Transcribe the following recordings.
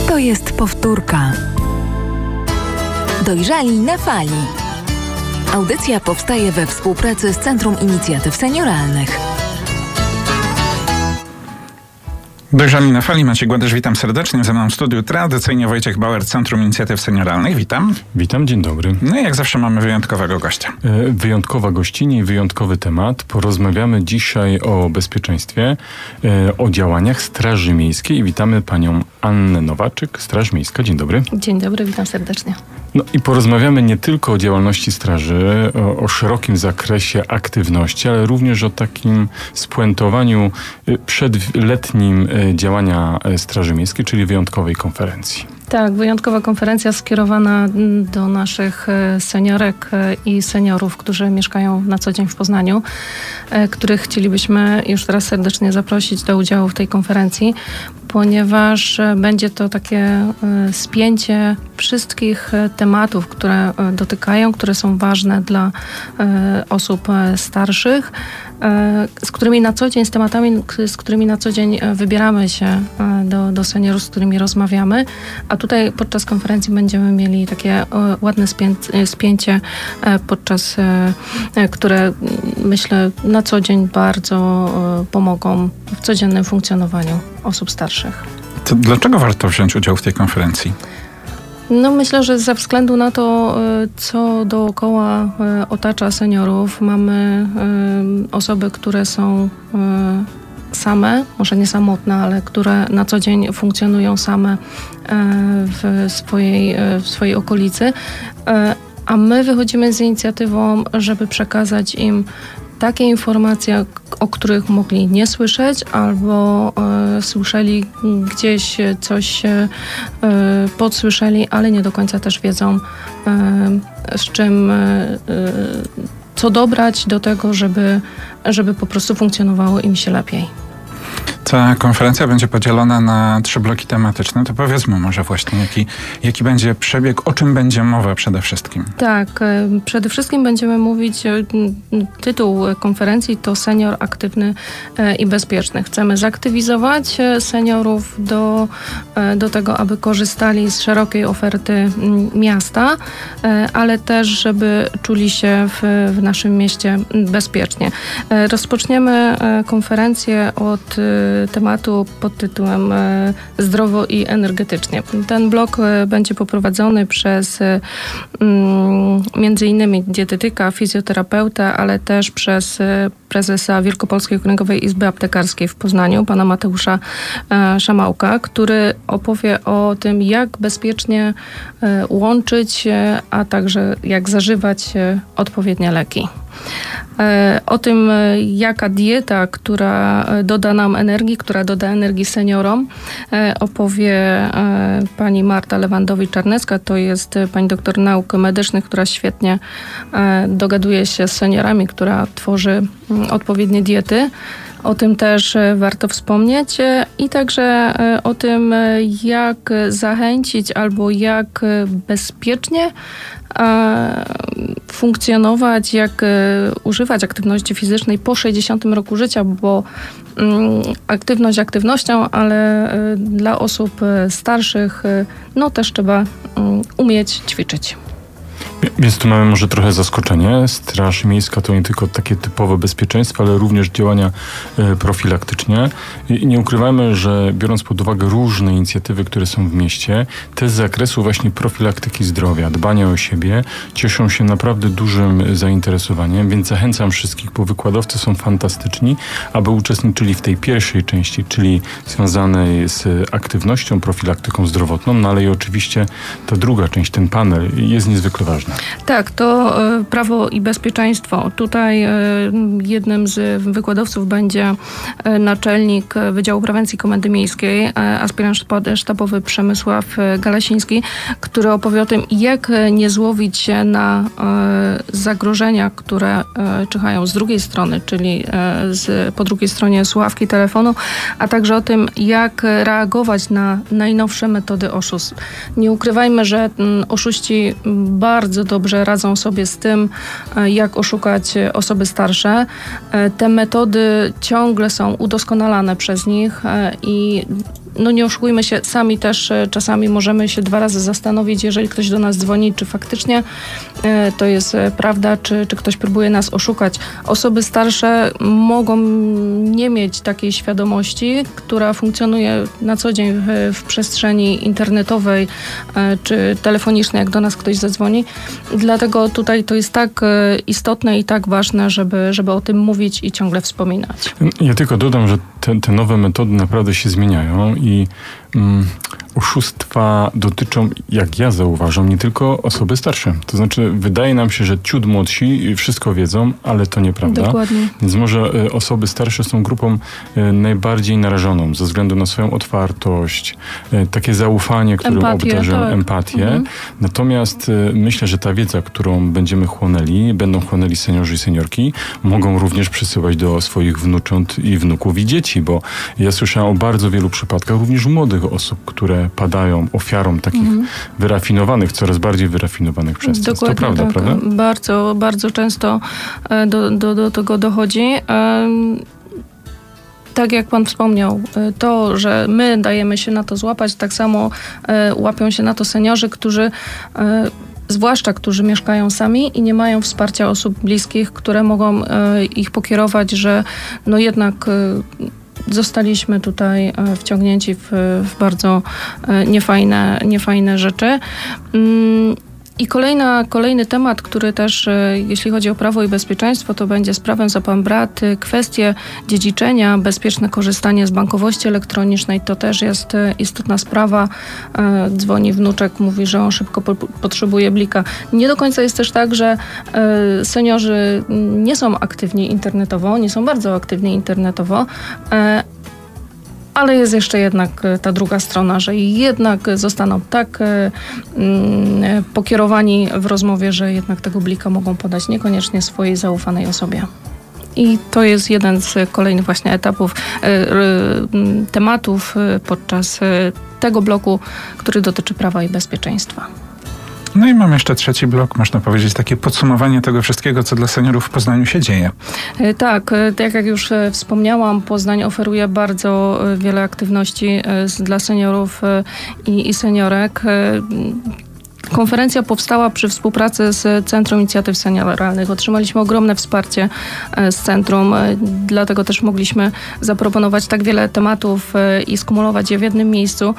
To jest powtórka. Dojrzali na fali. Audycja powstaje we współpracy z Centrum Inicjatyw Senioralnych. Dojrzali na fali. Maciej Gładysz, witam serdecznie. Ze mną w studiu tradycyjnie Wojciech Bauer, Centrum Inicjatyw Senioralnych. Witam. Witam, dzień dobry. No i jak zawsze mamy wyjątkowego gościa. Wyjątkowa gościni i wyjątkowy temat. Porozmawiamy dzisiaj o bezpieczeństwie, o działaniach Straży Miejskiej i witamy panią Annę Nowaczyk, Straż Miejska. Dzień dobry. Dzień dobry, witam serdecznie. No i porozmawiamy nie tylko o działalności straży, o szerokim zakresie aktywności, ale również o takim spuentowaniu przedletnim działania Straży Miejskiej, czyli wyjątkowej konferencji. Tak, wyjątkowa konferencja skierowana do naszych seniorek i seniorów, którzy mieszkają na co dzień w Poznaniu, których chcielibyśmy już teraz serdecznie zaprosić do udziału w tej konferencji, ponieważ będzie to takie spięcie wszystkich tematów, które dotykają, które są ważne dla osób starszych, z którymi na co dzień, z tematami, z którymi na co dzień wybieramy się do seniorów, z którymi rozmawiamy, a tutaj podczas konferencji będziemy mieli takie ładne spięcie, które myślę na co dzień bardzo pomogą w codziennym funkcjonowaniu osób starszych. To dlaczego warto wziąć udział w tej konferencji? No myślę, że ze względu na to, co dookoła otacza seniorów, mamy osoby, które są same, może nie samotne, ale które na co dzień funkcjonują same w swojej okolicy, a my wychodzimy z inicjatywą, żeby przekazać im takie informacje, o których mogli nie słyszeć, albo słyszeli gdzieś coś, podsłyszeli, ale nie do końca też wiedzą, z czym, co dobrać do tego, żeby po prostu funkcjonowało im się lepiej. Ta konferencja będzie podzielona na 3 bloki tematyczne. To powiedzmy może właśnie, jaki będzie przebieg, o czym będzie mowa przede wszystkim. Tak, przede wszystkim będziemy mówić, tytuł konferencji to Senior aktywny i bezpieczny. Chcemy zaktywizować seniorów do tego, aby korzystali z szerokiej oferty miasta, ale też, żeby czuli się w naszym mieście bezpiecznie. Rozpoczniemy konferencję od tematu pod tytułem Zdrowo i energetycznie. Ten blok będzie poprowadzony przez między innymi dietetyka, fizjoterapeutę, ale też przez prezesa Wielkopolskiej Okręgowej Izby Aptekarskiej w Poznaniu, pana Mateusza Szamałka, który opowie o tym, jak bezpiecznie łączyć, a także jak zażywać odpowiednie leki. O tym, jaka dieta, która doda nam energii, która doda energii seniorom, opowie pani Marta Lewandowicz-Czarnecka. To jest pani doktor nauk medycznych, która świetnie dogaduje się z seniorami, która tworzy odpowiednie diety. O tym też warto wspomnieć i także o tym, jak zachęcić albo jak bezpiecznie funkcjonować, jak używać aktywności fizycznej po 60 roku życia, bo aktywność aktywnością, ale dla osób starszych no też trzeba umieć ćwiczyć. Więc tu mamy może trochę zaskoczenie. Straż Miejska to nie tylko takie typowe bezpieczeństwo, ale również działania profilaktycznie. I nie ukrywajmy, że biorąc pod uwagę różne inicjatywy, które są w mieście, te z zakresu właśnie profilaktyki zdrowia, dbania o siebie, cieszą się naprawdę dużym zainteresowaniem, więc zachęcam wszystkich, bo wykładowcy są fantastyczni, aby uczestniczyli w tej pierwszej części, czyli związanej z aktywnością, profilaktyką zdrowotną, no ale i oczywiście ta druga część, ten panel jest niezwykle ważny. Tak, to prawo i bezpieczeństwo. Tutaj jednym z wykładowców będzie naczelnik Wydziału Prewencji Komendy Miejskiej, aspirant sztabowy Przemysław Galasiński, który opowie o tym, jak nie złowić się na zagrożenia, które czyhają z drugiej strony, czyli po drugiej stronie słuchawki telefonu, a także o tym, jak reagować na najnowsze metody oszustw. Nie ukrywajmy, że oszuści bardzo dobrze radzą sobie z tym, jak oszukać osoby starsze. Te metody ciągle są udoskonalane przez nich i no nie oszukujmy się, sami też czasami możemy się 2 razy zastanowić, jeżeli ktoś do nas dzwoni, czy faktycznie to jest prawda, czy ktoś próbuje nas oszukać. Osoby starsze mogą nie mieć takiej świadomości, która funkcjonuje na co dzień w przestrzeni internetowej czy telefonicznej, jak do nas ktoś zadzwoni. Dlatego tutaj to jest tak istotne i tak ważne, żeby o tym mówić i ciągle wspominać. Ja tylko dodam, że te nowe metody naprawdę się zmieniają i oszustwa dotyczą, jak ja zauważam, nie tylko osoby starsze. To znaczy, wydaje nam się, że ciut młodsi wszystko wiedzą, ale to nieprawda. Dokładnie. Więc może osoby starsze są grupą najbardziej narażoną ze względu na swoją otwartość, takie zaufanie, którym obdarzą, empatię. Natomiast myślę, że ta wiedza, którą będą chłonęli seniorzy i seniorki, mogą również przesyłać do swoich wnucząt i wnuków i dzieci, bo ja słyszałem o bardzo wielu przypadkach również młodych osób, które padają ofiarą takich wyrafinowanych, coraz bardziej wyrafinowanych przestępstw. Dokładnie, To prawda, tak. prawda? Bardzo, bardzo często do tego dochodzi. Tak jak pan wspomniał, to, że my dajemy się na to złapać, tak samo łapią się na to seniorzy, zwłaszcza którzy mieszkają sami i nie mają wsparcia osób bliskich, które mogą ich pokierować, że no jednak zostaliśmy tutaj wciągnięci w bardzo niefajne rzeczy. I kolejny temat, który też, jeśli chodzi o prawo i bezpieczeństwo, to będzie z prawem za pan brat. Kwestie dziedziczenia, bezpieczne korzystanie z bankowości elektronicznej, to też jest istotna sprawa. Dzwoni wnuczek, mówi, że on szybko potrzebuje blika. Nie do końca jest też tak, że seniorzy nie są aktywni internetowo, nie są bardzo aktywni internetowo, ale jest jeszcze jednak ta druga strona, że jednak zostaną tak pokierowani w rozmowie, że jednak tego blika mogą podać niekoniecznie swojej zaufanej osobie. I to jest jeden z kolejnych właśnie etapów, tematów podczas tego bloku, który dotyczy prawa i bezpieczeństwa. No i mam jeszcze trzeci blok, można powiedzieć, takie podsumowanie tego wszystkiego, co dla seniorów w Poznaniu się dzieje. Tak, jak już wspomniałam, Poznań oferuje bardzo wiele aktywności dla seniorów i seniorek. Konferencja powstała przy współpracy z Centrum Inicjatyw Senioralnych. Otrzymaliśmy ogromne wsparcie z centrum, dlatego też mogliśmy zaproponować tak wiele tematów i skumulować je w jednym miejscu.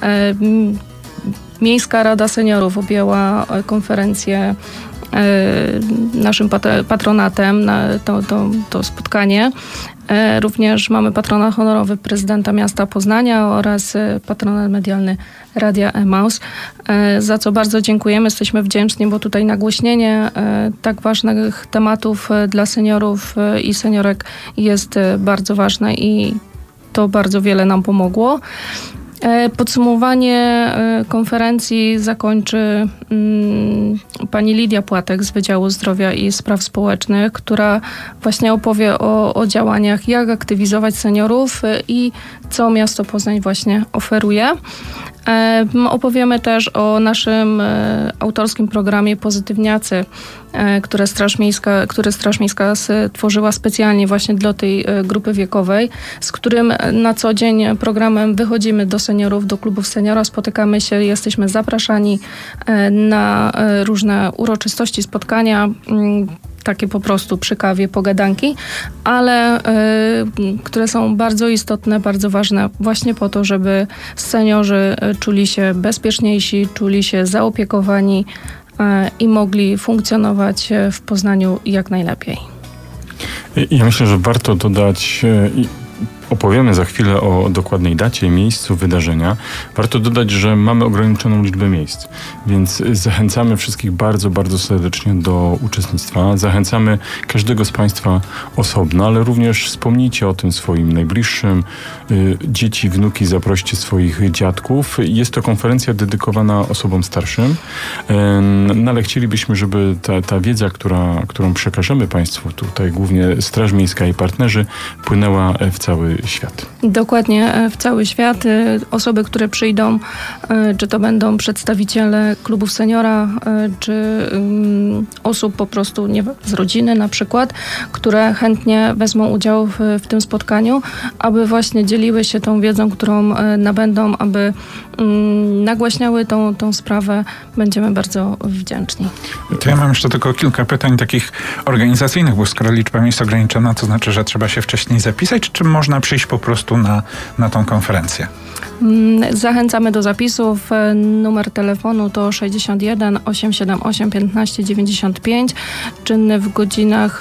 Miejska Rada Seniorów objęła konferencję naszym patronatem na to spotkanie. Również mamy patronat honorowy prezydenta miasta Poznania oraz patronat medialny Radia Emaus, za co bardzo dziękujemy. Jesteśmy wdzięczni, bo tutaj nagłośnienie tak ważnych tematów dla seniorów i seniorek jest bardzo ważne i to bardzo wiele nam pomogło. Podsumowanie konferencji zakończy pani Lidia Płatek z Wydziału Zdrowia i Spraw Społecznych, która właśnie opowie o działaniach, jak aktywizować seniorów i co miasto Poznań właśnie oferuje. Opowiemy też o naszym autorskim programie Pozytywniacy, które Straż Miejska stworzyła specjalnie właśnie dla tej grupy wiekowej, z którym na co dzień programem wychodzimy do seniorów, do klubów seniora, spotykamy się, jesteśmy zapraszani na różne uroczystości, spotkania, takie po prostu przy kawie, pogadanki, ale które są bardzo istotne, bardzo ważne właśnie po to, żeby seniorzy czuli się bezpieczniejsi, czuli się zaopiekowani i mogli funkcjonować w Poznaniu jak najlepiej. Ja myślę, że warto dodać, opowiemy za chwilę o dokładnej dacie i miejscu wydarzenia. Warto dodać, że mamy ograniczoną liczbę miejsc, więc zachęcamy wszystkich bardzo, bardzo serdecznie do uczestnictwa. Zachęcamy każdego z Państwa osobno, ale również wspomnijcie o tym swoim najbliższym. Dzieci, wnuki, zaproście swoich dziadków. Jest to konferencja dedykowana osobom starszym, no ale chcielibyśmy, żeby ta wiedza, którą przekażemy Państwu, tutaj głównie Straż Miejska i partnerzy, płynęła w cały świat. Dokładnie, w cały świat. Osoby, które przyjdą, czy to będą przedstawiciele klubów seniora, czy osób po prostu z rodziny na przykład, które chętnie wezmą udział w tym spotkaniu, aby właśnie dzieliły się tą wiedzą, którą nabędą, aby nagłaśniały tą sprawę. Będziemy bardzo wdzięczni. To ja mam jeszcze tylko kilka pytań takich organizacyjnych, bo skoro liczba miejsc ograniczona, to znaczy, że trzeba się wcześniej zapisać, czy można przyjść po prostu na tą konferencję? Zachęcamy do zapisów. Numer telefonu to 61 878 15 95, czynny w godzinach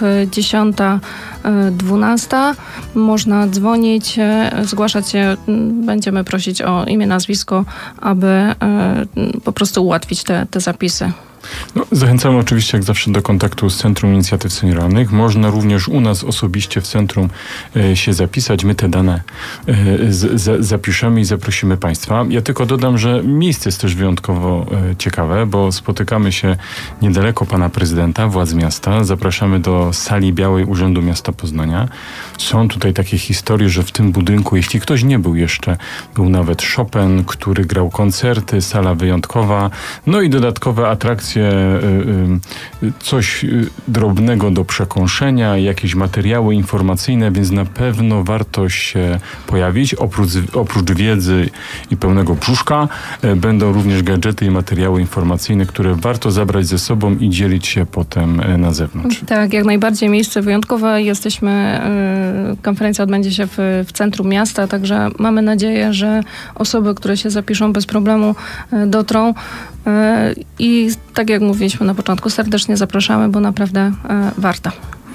10-12. Można dzwonić, zgłaszać się. Będziemy prosić o imię, nazwisko, aby po prostu ułatwić te zapisy. No, zachęcamy oczywiście jak zawsze do kontaktu z Centrum Inicjatyw Senioralnych. Można również u nas osobiście w centrum się zapisać. My te dane zapiszemy i zaprosimy Państwa. Ja tylko dodam, że miejsce jest też wyjątkowo ciekawe, bo spotykamy się niedaleko Pana Prezydenta, władz miasta. Zapraszamy do sali białej Urzędu Miasta Poznania. Są tutaj takie historie, że w tym budynku, jeśli ktoś nie był jeszcze, był nawet Chopin, który grał koncerty, sala wyjątkowa, no i dodatkowe atrakcje, coś drobnego do przekąszenia, jakieś materiały informacyjne, więc na pewno warto się pojawić. Oprócz wiedzy i pełnego brzuszka będą również gadżety i materiały informacyjne, które warto zabrać ze sobą i dzielić się potem na zewnątrz. Tak, jak najbardziej miejsce wyjątkowe. Konferencja odbędzie się w centrum miasta, także mamy nadzieję, że osoby, które się zapiszą, bez problemu dotrą. I tak jak mówiliśmy na początku, serdecznie zapraszamy, bo naprawdę warto.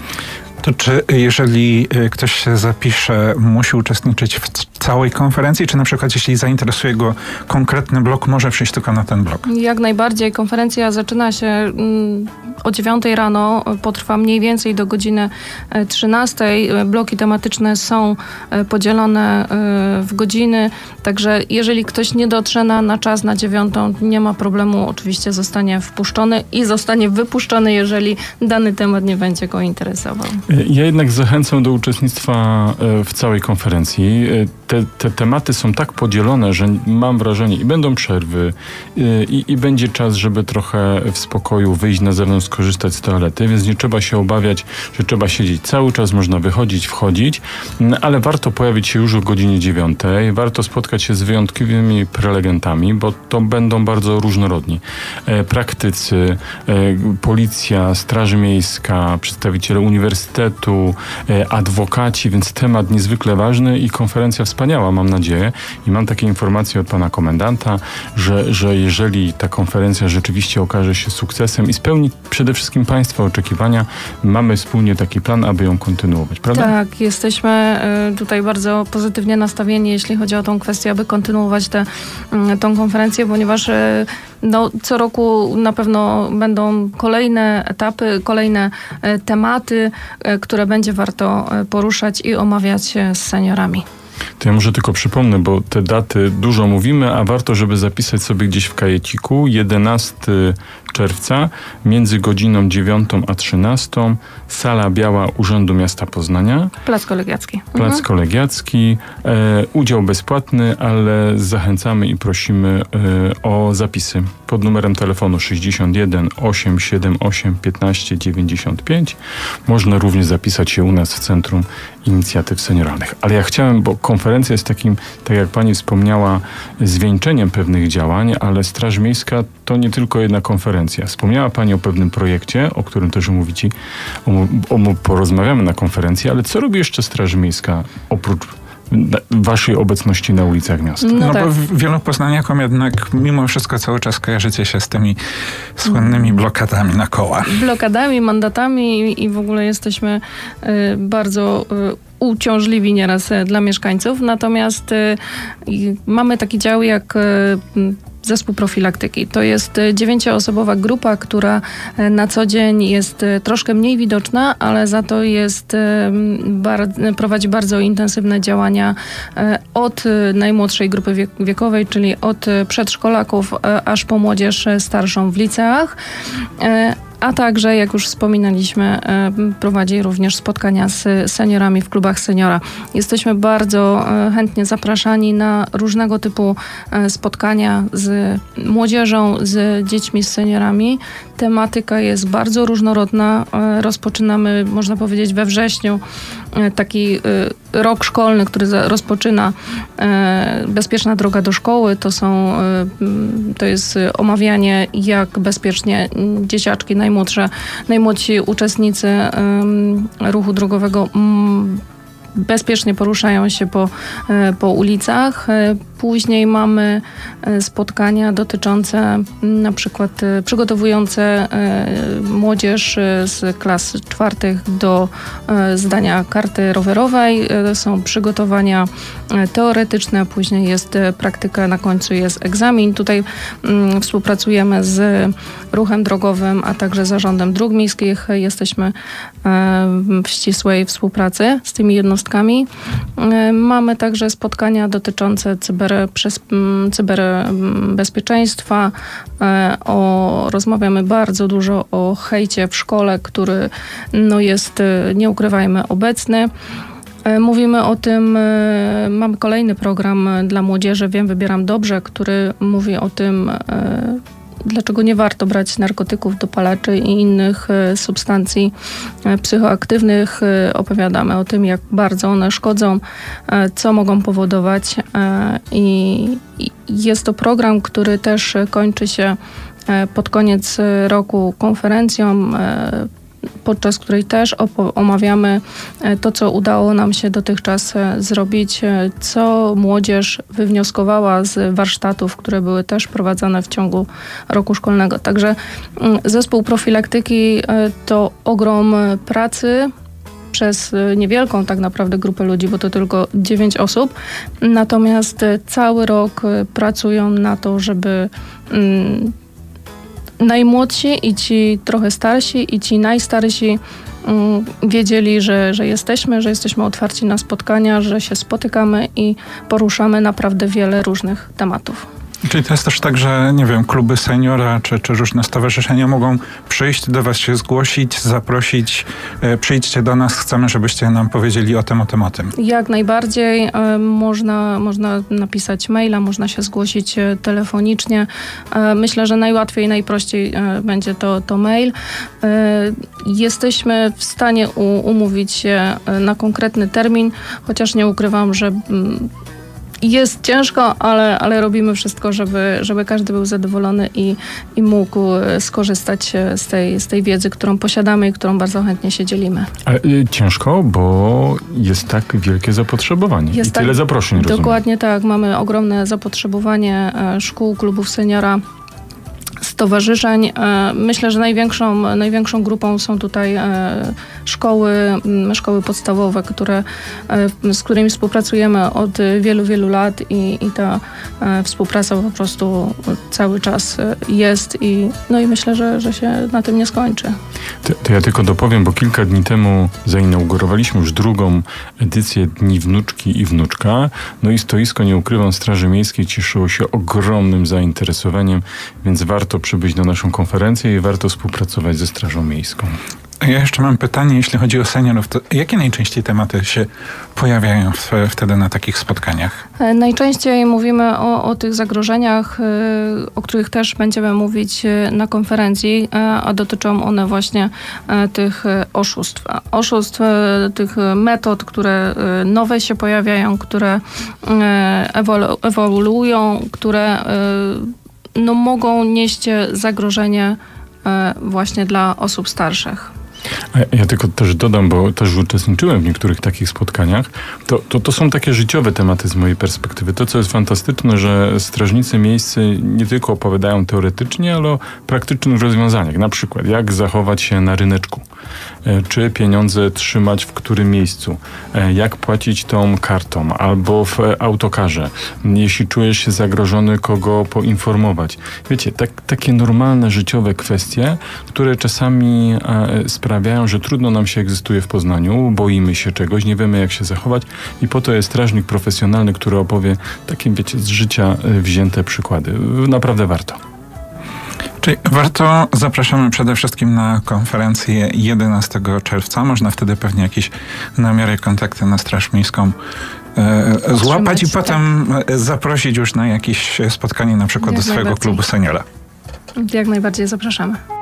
To czy jeżeli ktoś się zapisze, musi uczestniczyć w całej konferencji, czy na przykład jeśli zainteresuje go konkretny blok, może przyjść tylko na ten blok? Jak najbardziej. Konferencja zaczyna się o 9 rano, potrwa mniej więcej do godziny 13. Bloki tematyczne są podzielone w godziny, także jeżeli ktoś nie dotrze na czas, na 9, nie ma problemu, oczywiście zostanie wpuszczony i zostanie wypuszczony, jeżeli dany temat nie będzie go interesował. Ja jednak zachęcam do uczestnictwa w całej konferencji. Te tematy są tak podzielone, że mam wrażenie i będą przerwy i będzie czas, żeby trochę w spokoju wyjść na zewnątrz, skorzystać z toalety, więc nie trzeba się obawiać, że trzeba siedzieć cały czas, można wychodzić, wchodzić, ale warto pojawić się już o godzinie 9. Warto spotkać się z wyjątkowymi prelegentami, bo to będą bardzo różnorodni. Praktycy, policja, Straż Miejska, przedstawiciele uniwersytetu, adwokaci, więc temat niezwykle ważny i konferencja wspaniała, mam nadzieję. I mam takie informacje od pana komendanta, że jeżeli ta konferencja rzeczywiście okaże się sukcesem i spełni przede wszystkim państwa oczekiwania, mamy wspólnie taki plan, aby ją kontynuować, prawda? Tak, jesteśmy tutaj bardzo pozytywnie nastawieni, jeśli chodzi o tą kwestię, aby kontynuować tą konferencję, ponieważ co roku na pewno będą kolejne etapy, kolejne tematy, które będzie warto poruszać i omawiać z seniorami. To ja może tylko przypomnę, bo te daty dużo mówimy, a warto, żeby zapisać sobie gdzieś w kajeciku. 11 czerwca między godziną 9 a 13 sala biała Urzędu Miasta Poznania. Plac Kolegiacki. Plac Kolegiacki. Udział bezpłatny, ale zachęcamy i prosimy o zapisy pod numerem telefonu 61 878 15 95. Można również zapisać się u nas w Centrum Inicjatyw Senioralnych. Ale ja chciałem, bo konferencja jest takim, tak jak pani wspomniała, zwieńczeniem pewnych działań, ale Straż Miejska to nie tylko jedna konferencja. Wspomniała pani o pewnym projekcie, o którym też porozmawiamy na konferencji, ale co robi jeszcze Straż Miejska oprócz waszej obecności na ulicach miasta? No tak. Bo wielu poznaniakom jednak mimo wszystko cały czas kojarzycie się z tymi słynnymi blokadami na koła. Blokadami, mandatami i w ogóle jesteśmy bardzo uciążliwi nieraz dla mieszkańców. Natomiast mamy taki dział jak zespół profilaktyki. To jest 9-osobowa grupa, która na co dzień jest troszkę mniej widoczna, ale za to prowadzi bardzo intensywne działania od najmłodszej grupy wiekowej, czyli od przedszkolaków aż po młodzież starszą w liceach. A także, jak już wspominaliśmy, prowadzi również spotkania z seniorami w klubach seniora. Jesteśmy bardzo chętnie zapraszani na różnego typu spotkania z młodzieżą, z dziećmi, z seniorami. Tematyka jest bardzo różnorodna. Rozpoczynamy, można powiedzieć, we wrześniu taki rok szkolny, który rozpoczyna Bezpieczna droga do szkoły. To jest omawianie, jak bezpiecznie dzieciaczki najmłodsi uczestnicy ruchu drogowego bezpiecznie poruszają się po ulicach. Później mamy spotkania dotyczące na przykład przygotowujące młodzież z klas 4 do zdania karty rowerowej. Są przygotowania teoretyczne, później jest praktyka, na końcu jest egzamin. Tutaj współpracujemy z ruchem drogowym, a także zarządem dróg miejskich. Jesteśmy w ścisłej współpracy z tymi jednostkami. Mamy także spotkania dotyczące cyberbezpieczeństwa. Rozmawiamy bardzo dużo o hejcie w szkole, który jest, nie ukrywajmy, obecny. Mówimy o tym, mamy kolejny program dla młodzieży Wiem, wybieram dobrze, który mówi o tym, dlaczego nie warto brać narkotyków, dopalaczy i innych substancji psychoaktywnych. Opowiadamy o tym, jak bardzo one szkodzą, co mogą powodować. I jest to program, który też kończy się pod koniec roku konferencją, podczas której też omawiamy to, co udało nam się dotychczas zrobić, co młodzież wywnioskowała z warsztatów, które były też prowadzone w ciągu roku szkolnego. Także zespół profilaktyki to ogrom pracy przez niewielką tak naprawdę grupę ludzi, bo to tylko 9 osób. Natomiast cały rok pracują na to, żeby najmłodsi i ci trochę starsi i ci najstarsi wiedzieli, że jesteśmy otwarci na spotkania, że się spotykamy i poruszamy naprawdę wiele różnych tematów. Czyli to jest też tak, że nie wiem, kluby seniora czy różne stowarzyszenia mogą przyjść do was, się zgłosić, zaprosić, przyjdźcie do nas, chcemy, żebyście nam powiedzieli o tym. Jak najbardziej. Można napisać maila, można się zgłosić telefonicznie. Myślę, że najłatwiej i najprościej będzie to mail. Jesteśmy w stanie umówić się na konkretny termin, chociaż nie ukrywam, że jest ciężko, ale robimy wszystko, żeby każdy był zadowolony i mógł skorzystać z tej wiedzy, którą posiadamy i którą bardzo chętnie się dzielimy. Ale ciężko, bo jest tak wielkie zapotrzebowanie i tyle zaproszeń, rozumiem. Dokładnie tak. Mamy ogromne zapotrzebowanie szkół, klubów seniora, stowarzyszeń. Myślę, że największą grupą są tutaj szkoły podstawowe, z którymi współpracujemy od wielu, wielu lat i ta współpraca po prostu cały czas jest i myślę, że się na tym nie skończy. To ja tylko dopowiem, bo kilka dni temu zainaugurowaliśmy już drugą edycję Dni Wnuczki i Wnuczka. I stoisko, nie ukrywam, Straży Miejskiej cieszyło się ogromnym zainteresowaniem, więc warto przybyć na naszą konferencję i warto współpracować ze Strażą Miejską. Ja jeszcze mam pytanie, jeśli chodzi o seniorów, to jakie najczęściej tematy się pojawiają wtedy na takich spotkaniach? Najczęściej mówimy o tych zagrożeniach, o których też będziemy mówić na konferencji, a dotyczą one właśnie tych oszustw, tych metod, które nowe się pojawiają, które ewoluują, które mogą nieść zagrożenie właśnie dla osób starszych. Ja tylko też dodam, bo też uczestniczyłem w niektórych takich spotkaniach. To są takie życiowe tematy z mojej perspektywy. To, co jest fantastyczne, że strażnicy miejscy nie tylko opowiadają teoretycznie, ale o praktycznych rozwiązaniach. Na przykład, jak zachować się na ryneczku, czy pieniądze trzymać w którym miejscu, jak płacić tą kartą albo w autokarze. Jeśli czujesz się zagrożony, kogo poinformować. Wiecie, takie normalne życiowe kwestie, które czasami sprawiają, że trudno nam się egzystuje w Poznaniu, boimy się czegoś, nie wiemy, jak się zachować i po to jest strażnik profesjonalny, który opowie takie, z życia wzięte przykłady. Naprawdę warto. Czyli warto, zapraszamy przede wszystkim na konferencję 11 czerwca. Można wtedy pewnie jakieś namiary, kontakty na Straż Miejską złapać i potem zaprosić już na jakieś spotkanie na przykład do swojego klubu seniora. Jak najbardziej zapraszamy.